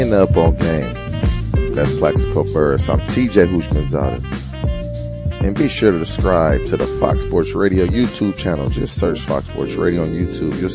Up on game. That's Plaxico Burris. I'm TJ Hoosh Gonzalez. And be sure to subscribe to the Fox Sports Radio YouTube channel. Just search Fox Sports Radio on YouTube. You'll